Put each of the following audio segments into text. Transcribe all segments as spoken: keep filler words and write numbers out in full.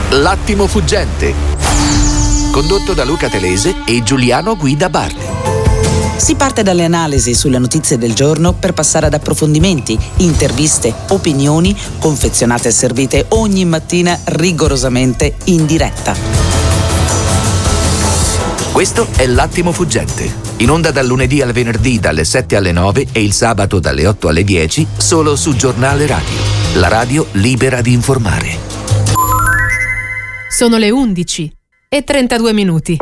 L'attimo fuggente, condotto da Luca Telese e Giuliano Guida Bardi. Si parte dalle analisi sulle notizie del giorno per passare ad approfondimenti, interviste, opinioni, confezionate e servite ogni mattina rigorosamente in diretta. Questo è L'Attimo Fuggente, in onda dal lunedì al venerdì dalle sette alle nove e il sabato dalle otto alle dieci, solo su Giornale Radio, la radio libera di informare. Sono le undici e trentadue minuti.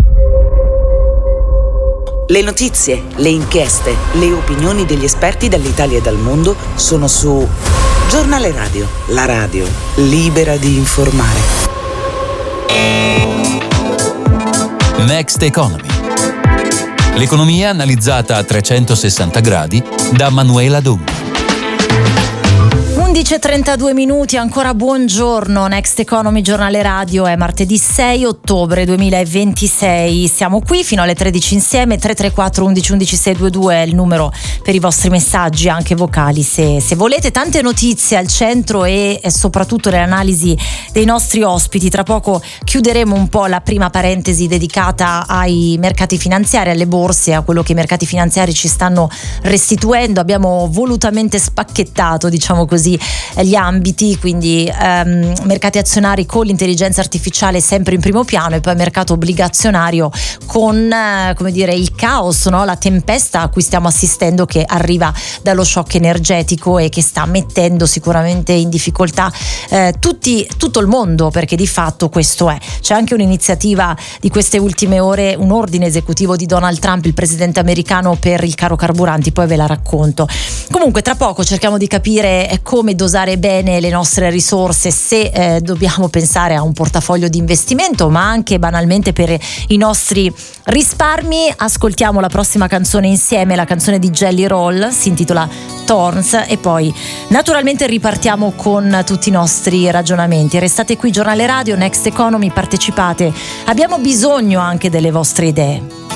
Le notizie, le inchieste, le opinioni degli esperti dall'Italia e dal mondo sono su Giornale Radio, la radio libera di informare. Next Economy. L'economia analizzata a trecentosessanta gradi da Manuela Donghi. undici e trentadue minuti, ancora buongiorno. Next Economy, Giornale Radio, è martedì sei ottobre duemilaventisei. Siamo qui fino alle tredici insieme. Tre tre quattro undici undici seicentodventidue è il numero per i vostri messaggi, anche vocali se, se volete. Tante notizie al centro e, e soprattutto le analisi dei nostri ospiti. Tra poco chiuderemo un po' la prima parentesi dedicata ai mercati finanziari, alle borse, a quello che i mercati finanziari ci stanno restituendo. Abbiamo volutamente spacchettato, diciamo così, gli ambiti, quindi ehm, mercati azionari con l'intelligenza artificiale sempre in primo piano e poi mercato obbligazionario con eh, come dire il caos, no? La tempesta a cui stiamo assistendo, che arriva dallo shock energetico e che sta mettendo sicuramente in difficoltà eh, tutti, tutto il mondo, perché di fatto questo è. C'è anche un'iniziativa di queste ultime ore, un ordine esecutivo di Donald Trump, il presidente americano, per il caro carburanti, poi ve la racconto. Comunque tra poco cerchiamo di capire come dosare bene le nostre risorse, se eh, dobbiamo pensare a un portafoglio di investimento, ma anche banalmente per i nostri risparmi. Ascoltiamo la prossima canzone insieme, la canzone di Jelly Roll, si intitola Thorns, e poi naturalmente ripartiamo con tutti i nostri ragionamenti. Restate qui, Giornale Radio, Next Economy, partecipate, abbiamo bisogno anche delle vostre idee.